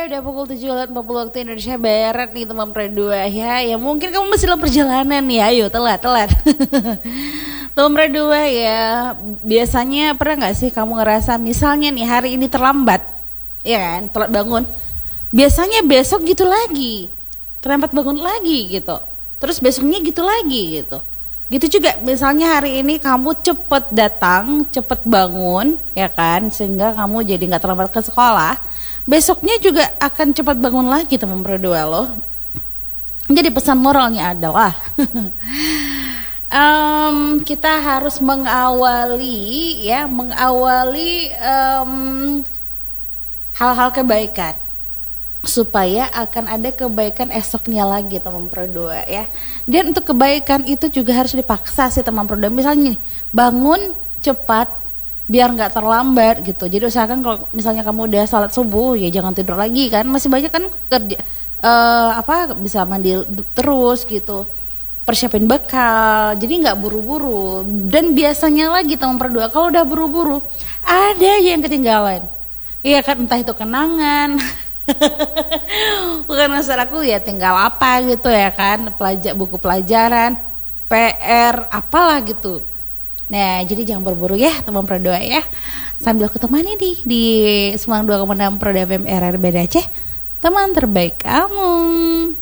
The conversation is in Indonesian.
Udah pukul 7.40 waktu Indonesia Barat nih teman Pre2 ya. Ya mungkin kamu masih dalam perjalanan nih. Ayo telat. Teman Pre2 ya. Biasanya pernah gak sih kamu ngerasa misalnya nih hari ini terlambat, ya kan, telat bangun. Biasanya besok gitu lagi, terlambat bangun lagi gitu. Terus besoknya gitu lagi gitu. Gitu juga misalnya hari ini kamu cepet datang, cepet bangun, ya kan, sehingga kamu jadi gak terlambat ke sekolah. Besoknya juga akan cepat bangun lagi teman Pre2 loh. Jadi pesan moralnya adalah kita harus mengawali hal-hal kebaikan supaya akan ada kebaikan esoknya lagi teman Pre2 ya. Dan untuk kebaikan itu juga harus dipaksa sih teman Pre2. Misalnya nih, bangun cepat biar nggak terlambat gitu. Jadi usahakan kalau misalnya kamu udah salat subuh ya jangan tidur lagi kan. Masih banyak kan kerja bisa mandi terus gitu. Persiapin bekal. Jadi nggak buru-buru. Dan biasanya lagi teman Pre2 kalau udah buru-buru ada aja yang ketinggalan. Iya kan, entah itu kenangan. Bukan masalah aku ya tinggal apa gitu ya kan. Buku pelajaran, PR, apalah gitu. Nah, jadi jangan berburu ya teman Pre2 ya. Sambil aku temani nih di 92,6 Pro FM RRB Aceh, teman terbaik kamu.